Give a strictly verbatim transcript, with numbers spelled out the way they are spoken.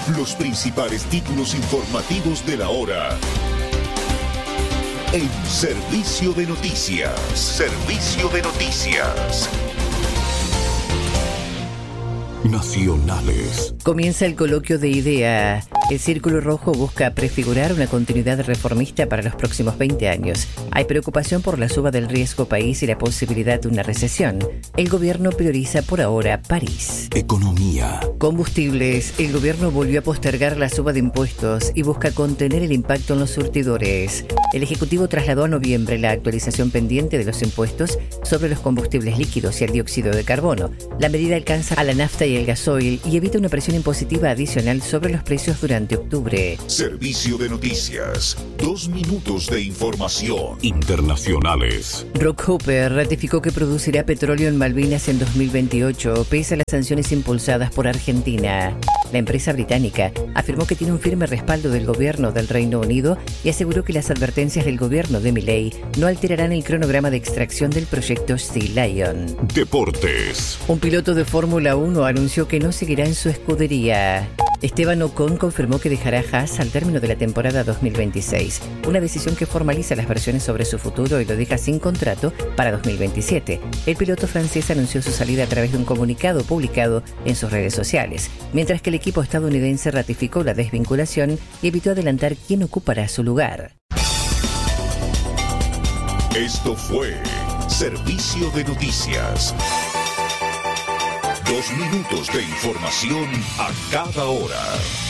Los principales títulos informativos de la hora. En Servicio de Noticias. Servicio de Noticias. Nacionales. Comienza el coloquio de IDEA. El Círculo Rojo busca prefigurar una continuidad reformista para los próximos veinte años. Hay preocupación por la suba del riesgo país y la posibilidad de una recesión. El gobierno prioriza por ahora París. Economía. Combustibles. El gobierno volvió a postergar la suba de impuestos y busca contener el impacto en los surtidores. El Ejecutivo trasladó a noviembre la actualización pendiente de los impuestos sobre los combustibles líquidos y el dióxido de carbono. La medida alcanza a la nafta y el gasoil y evita una presión impositiva adicional sobre los precios durante octubre. Servicio de Noticias. Dos minutos de información. Internacionales. Rock Hooper ratificó que producirá petróleo en Malvinas en dos mil veintiocho, pese a las sanciones impulsadas por Argentina. La empresa británica afirmó que tiene un firme respaldo del gobierno del Reino Unido y aseguró que las advertencias del gobierno de Milei no alterarán el cronograma de extracción del proyecto Sea Lion. Deportes. Un piloto de Fórmula uno anunció que no seguirá en su escudería. Esteban Ocon confirmó que dejará Haas al término de la temporada dos mil veintiséis, una decisión que formaliza las versiones sobre su futuro y lo deja sin contrato para dos mil veintisiete. El piloto francés anunció su salida a través de un comunicado publicado en sus redes sociales, mientras que el equipo estadounidense ratificó la desvinculación y evitó adelantar quién ocupará su lugar. Esto fue Servicio de Noticias. Dos minutos de información a cada hora.